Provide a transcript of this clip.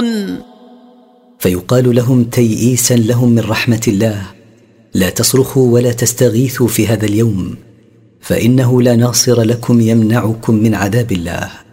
يصرخون. فيقال لهم تيئيسا لهم من رحمة الله: لا تصرخوا ولا تستغيثوا في هذا اليوم، فإنه لا ناصر لكم يمنعكم من عذاب الله.